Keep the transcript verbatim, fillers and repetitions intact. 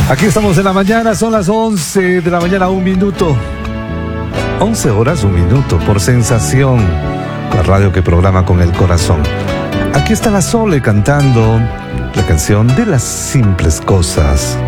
Aquí estamos en la mañana, son las once de la mañana, un minuto. once horas, un minuto, por Sensación, la radio que programa con el corazón. Aquí está la Sole cantando la canción de las simples cosas.